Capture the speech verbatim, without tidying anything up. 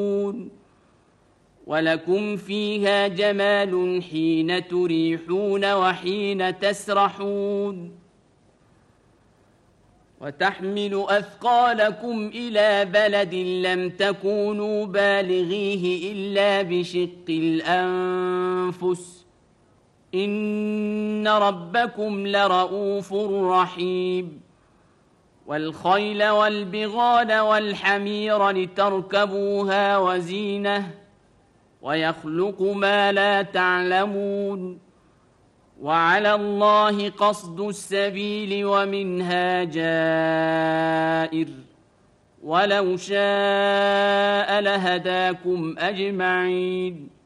ولكم فيها جمال حين تريحون وحين تسرحون وتحمل أثقالكم إلى بلد لم تكونوا بالغيه إلا بشق الأنفس إن ربكم لرؤوف رحيم والخيل والبغال والحمير لتركبوها وزينة ويخلق ما لا تعلمون وعلى الله قصد السبيل ومنها جائر ولو شاء لهداكم أجمعين